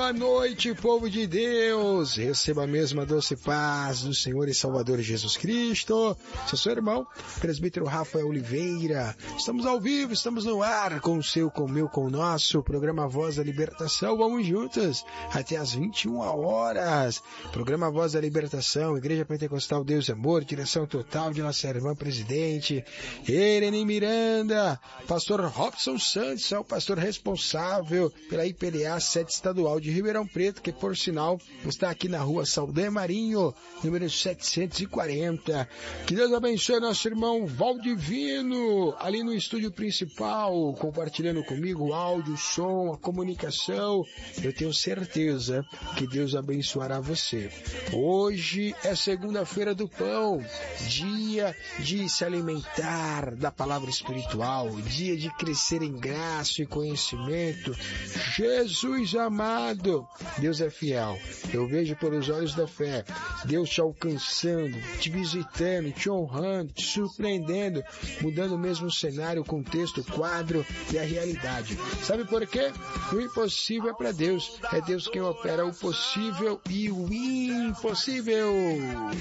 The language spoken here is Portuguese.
Boa noite, povo de Deus. Receba a mesma doce paz do Senhor e Salvador Jesus Cristo. Sou seu irmão, presbítero Rafael Oliveira. Estamos ao vivo, estamos no ar com o seu, com o meu, com o nosso programa Voz da Libertação. Vamos juntos até às 21 horas. Programa Voz da Libertação, Igreja Pentecostal Deus e Amor, direção total de nossa irmã presidente, Irene Miranda. Pastor Robson Santos é o pastor responsável pela IPDA 7 Estadual de Ribeirão Preto, que por sinal está aqui na rua Saldanha Marinho, número 740. Que Deus abençoe nosso irmão Valdivino, ali no estúdio principal, compartilhando comigo o áudio, o som, a comunicação. Eu tenho certeza que Deus abençoará você. Hoje é segunda-feira do pão, dia de se alimentar da palavra espiritual, dia de crescer em graça e conhecimento. Jesus amado, Deus é fiel. Eu vejo pelos olhos da fé, Deus te alcançando, te visitando, te honrando, te surpreendendo, mudando mesmo o cenário, o contexto, o quadro e a realidade. Sabe por quê? O impossível é para Deus. É Deus quem opera o possível e o impossível.